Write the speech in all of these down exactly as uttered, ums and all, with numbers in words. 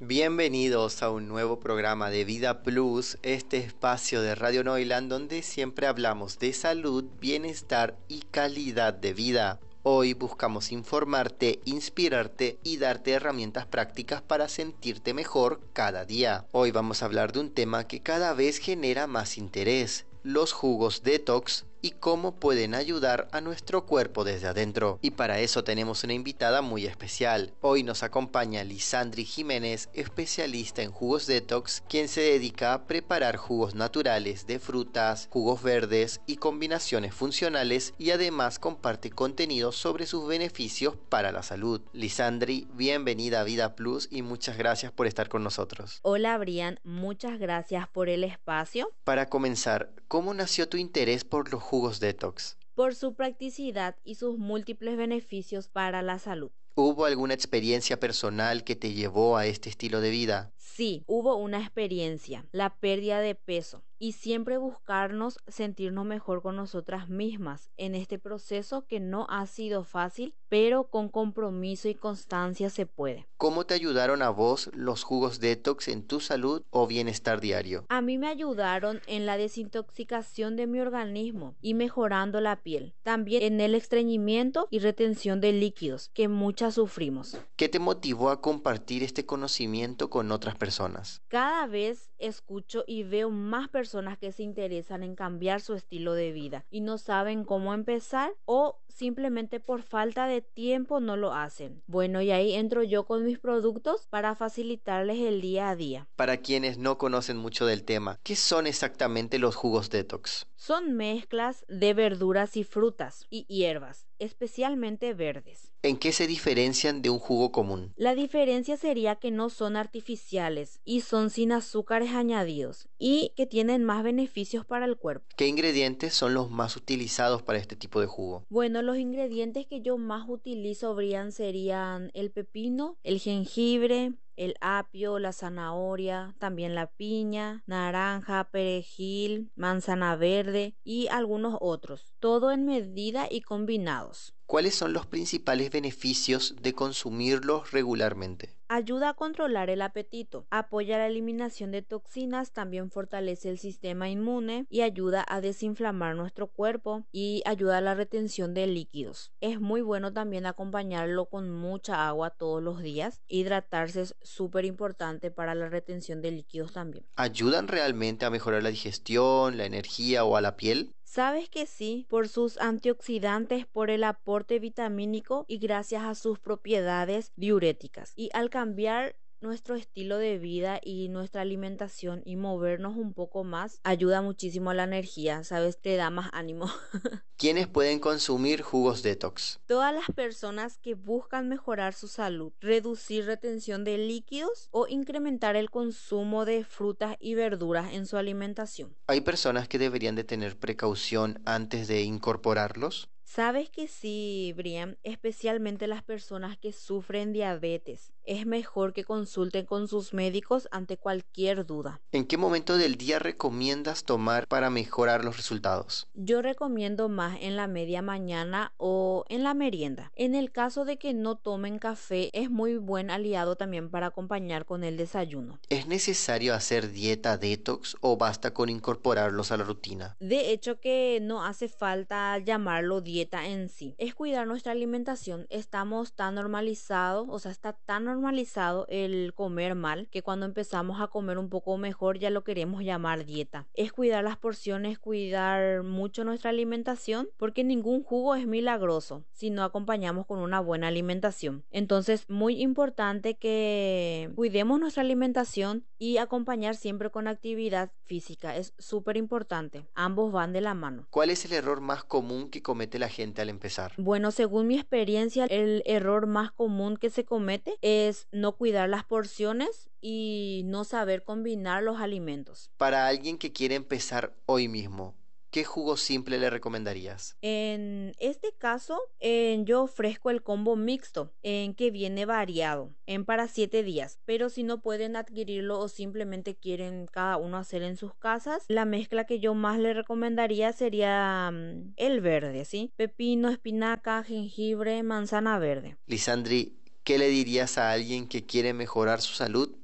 Bienvenidos a un nuevo programa de Vida Plus, este espacio de Radio Noiland donde siempre hablamos de salud, bienestar y calidad de vida. Hoy buscamos informarte, inspirarte y darte herramientas prácticas para sentirte mejor cada día. Hoy vamos a hablar de un tema que cada vez genera más interés: los jugos detox y cómo pueden ayudar a nuestro cuerpo desde adentro. Y para eso tenemos una invitada muy especial. Hoy nos acompaña Lisandri Jiménez, especialista en jugos detox, quien se dedica a preparar jugos naturales de frutas, jugos verdes y combinaciones funcionales, y además comparte contenido sobre sus beneficios para la salud. Lisandri, bienvenida a Vida Plus y muchas gracias por estar con nosotros. Hola Brian, muchas gracias por el espacio. Para comenzar, ¿cómo nació tu interés por los jugos detox? Por su practicidad y sus múltiples beneficios para la salud. ¿Hubo alguna experiencia personal que te llevó a este estilo de vida? Sí, hubo una experiencia, la pérdida de peso, y siempre buscarnos sentirnos mejor con nosotras mismas en este proceso que no ha sido fácil, pero con compromiso y constancia se puede. ¿Cómo te ayudaron a vos los jugos detox en tu salud o bienestar diario? A mí me ayudaron en la desintoxicación de mi organismo y mejorando la piel. También en el estreñimiento y retención de líquidos que muchas sufrimos. ¿Qué te motivó a compartir este conocimiento con otras personas? Cada vez escucho y veo más personas que se interesan en cambiar su estilo de vida y no saben cómo empezar, o simplemente por falta de tiempo no lo hacen. Bueno, y ahí entro yo con mis productos para facilitarles el día a día. Para quienes no conocen mucho del tema, ¿qué son exactamente los jugos detox? Son mezclas de verduras y frutas y hierbas, especialmente verdes. ¿En qué se diferencian de un jugo común? La diferencia sería que no son artificiales y son sin azúcares añadidos y que tienen más beneficios para el cuerpo. ¿Qué ingredientes son los más utilizados para este tipo de jugo? Bueno, los ingredientes que yo más utilizo, Brian, serían el pepino, el jengibre, el apio, la zanahoria, también la piña, naranja, perejil, manzana verde y algunos otros, todo en medida y combinados. ¿Cuáles son los principales beneficios de consumirlos regularmente? Ayuda a controlar el apetito, apoya la eliminación de toxinas, también fortalece el sistema inmune y ayuda a desinflamar nuestro cuerpo y ayuda a la retención de líquidos. Es muy bueno también acompañarlo con mucha agua todos los días. Hidratarse es súper importante para la retención de líquidos también. ¿Ayudan realmente a mejorar la digestión, la energía o a la piel? Sabes que sí, por sus antioxidantes, por el aporte vitamínico y gracias a sus propiedades diuréticas. Y al cambiar nuestro estilo de vida y nuestra alimentación y movernos un poco más, ayuda muchísimo a la energía, ¿sabes? Te da más ánimo. ¿Quiénes pueden consumir jugos detox? Todas las personas que buscan mejorar su salud, reducir retención de líquidos o incrementar el consumo de frutas y verduras en su alimentación. ¿Hay personas que deberían de tener precaución antes de incorporarlos? Sabes que sí, Brian, especialmente las personas que sufren diabetes. Es mejor que consulten con sus médicos ante cualquier duda. ¿En qué momento del día recomiendas tomar para mejorar los resultados? Yo recomiendo más en la media mañana o en la merienda. En el caso de que no tomen café, es muy buen aliado también para acompañar con el desayuno. ¿Es necesario hacer dieta detox o basta con incorporarlos a la rutina? De hecho que no hace falta llamarlo dieta en sí. Es cuidar nuestra alimentación. Estamos tan normalizados, o sea, está tan normalizado el comer mal que cuando empezamos a comer un poco mejor ya lo queremos llamar dieta. Es cuidar las porciones, cuidar mucho nuestra alimentación, porque ningún jugo es milagroso si no acompañamos con una buena alimentación. Entonces, muy importante que cuidemos nuestra alimentación y acompañar siempre con actividad física. Es súper importante. Ambos van de la mano. ¿Cuál es el error más común que comete la gente al empezar? Bueno, según mi experiencia, el error más común que se comete es no cuidar las porciones y no saber combinar los alimentos. Para alguien que quiere empezar hoy mismo, ¿qué jugo simple le recomendarías? En este caso, eh, yo ofrezco el combo mixto, en que viene variado, en para siete días. Pero si no pueden adquirirlo o simplemente quieren cada uno hacer en sus casas, la mezcla que yo más le recomendaría sería um, el verde, ¿sí? Pepino, espinaca, jengibre, manzana verde. Lisandri, ¿qué le dirías a alguien que quiere mejorar su salud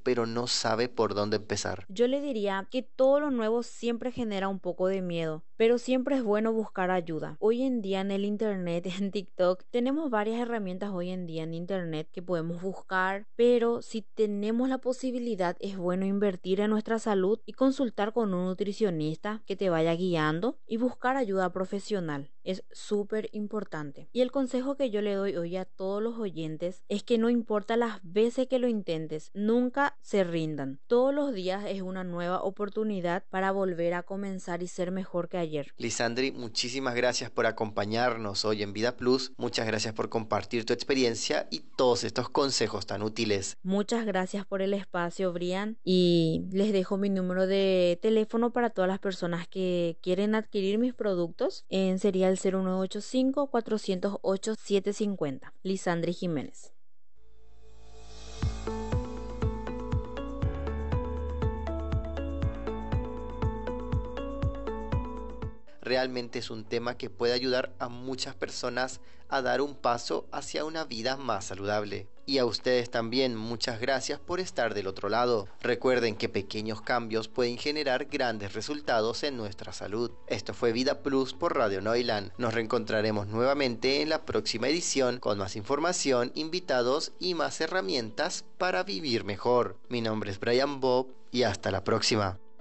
pero no sabe por dónde empezar? Yo le diría que todo lo nuevo siempre genera un poco de miedo, pero siempre es bueno buscar ayuda. Hoy en día en el internet, en TikTok, tenemos varias herramientas hoy en día en internet que podemos buscar, pero si tenemos la posibilidad es bueno invertir en nuestra salud y consultar con un nutricionista que te vaya guiando y buscar ayuda profesional. Es súper importante. Y el consejo que yo le doy hoy a todos los oyentes es que no importa las veces que lo intentes, nunca se rindan. Todos los días es una nueva oportunidad para volver a comenzar y ser mejor que ayer. Lisandri, muchísimas gracias por acompañarnos hoy en Vida Plus. Muchas gracias por compartir tu experiencia y todos estos consejos tan útiles. Muchas gracias por el espacio, Brian, y les dejo mi número de teléfono para todas las personas que quieren adquirir mis productos. En sería el cero nueve ocho cinco, cuatro cero ocho, siete cinco cero. Lisandri Jiménez. Realmente es un tema que puede ayudar a muchas personas a dar un paso hacia una vida más saludable. Y a ustedes también muchas gracias por estar del otro lado. Recuerden que pequeños cambios pueden generar grandes resultados en nuestra salud. Esto fue Vida Plus por Radio Noiland. Nos reencontraremos nuevamente en la próxima edición con más información, invitados y más herramientas para vivir mejor. Mi nombre es Brian Bob y hasta la próxima.